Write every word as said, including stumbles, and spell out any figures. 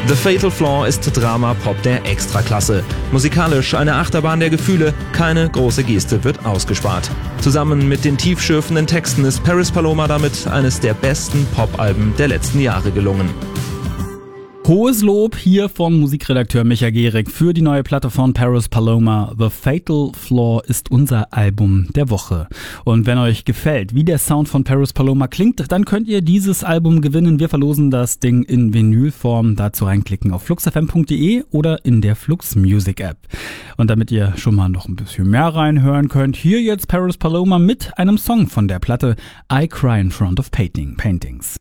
The Fatal Flaw ist Drama-Pop der Extraklasse. Musikalisch eine Achterbahn der Gefühle, keine große Geste wird ausgespart. Zusammen mit den tiefschürfenden Texten ist Paris Paloma damit eines der besten Pop-Alben der letzten Jahre gelungen. Hohes Lob hier von Musikredakteur Micha Gehrig für die neue Platte von Paris Paloma. The Fatal Flaw ist unser Album der Woche. Und wenn euch gefällt, wie der Sound von Paris Paloma klingt, dann könnt ihr dieses Album gewinnen. Wir verlosen das Ding in Vinylform. Dazu reinklicken auf flux f m punkt d e oder in der Flux Music App. Und damit ihr schon mal noch ein bisschen mehr reinhören könnt, hier jetzt Paris Paloma mit einem Song von der Platte I Cry in Front of Painting, Paintings.